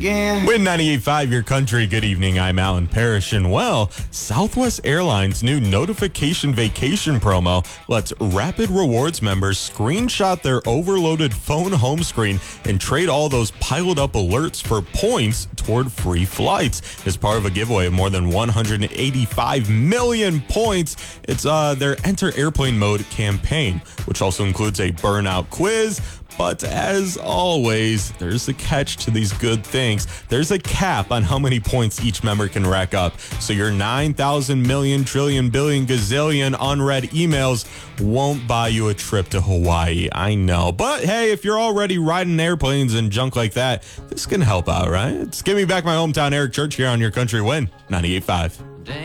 again. Win 98.5 Your Country. Good evening. I'm Alan Parrish. And well, Southwest Airlines' new notification vacation promo lets Rapid Rewards members screenshot their overloaded phone home screen and trade all those piled up alerts for points toward free flights. As part of a giveaway of more than 185 million points, it's their Enter Airplane Mode campaign, which also includes a burnout quiz. But as always, there's a catch to these good things. There's a cap on how many points each member can rack up. So your 9,000 million, trillion, billion, gazillion unread emails won't buy you a trip to Hawaii. I know. But hey, if you're already riding airplanes and junk like that, this can help out, right? It's Give Me Back My Hometown. Eric Church here on Your Country Win 98.5.